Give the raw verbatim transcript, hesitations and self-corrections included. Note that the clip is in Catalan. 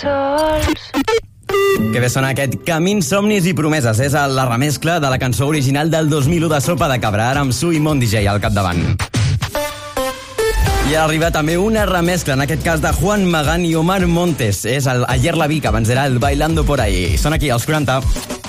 sols. Que bé sona aquest Camins, somnis i promeses. És la remescla de la cançó original del dos mil u de Sopa de Cabra, ara amb Su i Mon D J al capdavant. I arriba també una remescla, en aquest cas de Juan Magán i Omar Montes. És el Ayer la vi, que abans era el Bailando por ahí. Són aquí, els quaranta.